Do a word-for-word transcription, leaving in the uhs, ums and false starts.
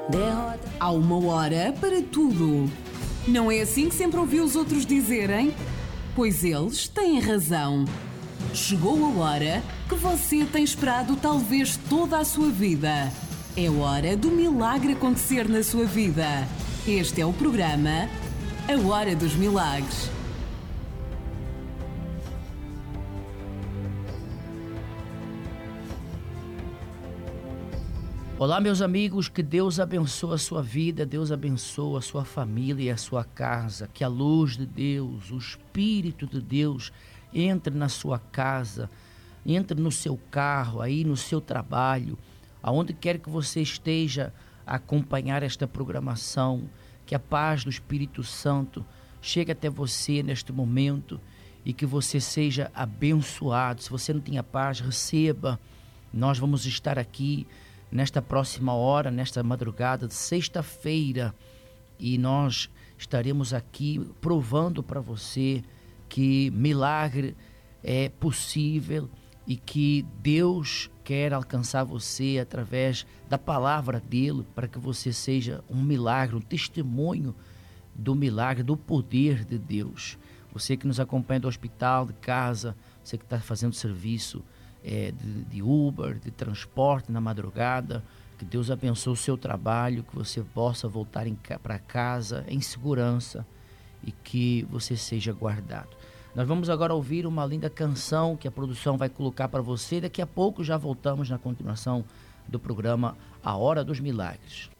Derrota. Há uma hora para tudo. Não é assim que sempre ouvi os outros dizerem? Pois eles têm razão. Chegou a hora que você tem esperado talvez toda a sua vida. É hora do milagre acontecer na sua vida. Este é o programa A Hora dos Milagres. Olá, meus amigos, que Deus abençoe a sua vida, Deus abençoe a sua família e a sua casa, que a luz de Deus, o Espírito de Deus entre na sua casa, entre no seu carro, aí no seu trabalho, aonde quer que você esteja a acompanhar esta programação, que a paz do Espírito Santo chegue até você neste momento e que você seja abençoado. Se você não tem a paz, receba. Nós vamos estar aqui nesta próxima hora, nesta madrugada de sexta-feira, e nós estaremos aqui provando para você que milagre é possível e que Deus quer alcançar você através da palavra dele, para que você seja um milagre, um testemunho do milagre, do poder de Deus. Você que nos acompanha do hospital, de casa, você que está fazendo serviço É, de, de Uber, de transporte na madrugada, que Deus abençoe o seu trabalho, que você possa voltar para casa em segurança e que você seja guardado. Nós vamos agora ouvir uma linda canção que a produção vai colocar para você. Daqui a pouco já voltamos na continuação do programa A Hora dos Milagres.